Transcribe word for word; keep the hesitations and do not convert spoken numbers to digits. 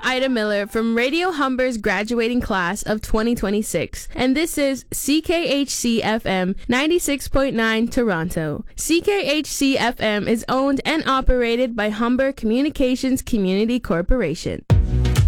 Ida Miller from Radio Humber's graduating class of twenty twenty-six, and this is C K H C F M ninety-six point nine Toronto. C K H C F M is owned and operated by Humber Communications Community Corporation.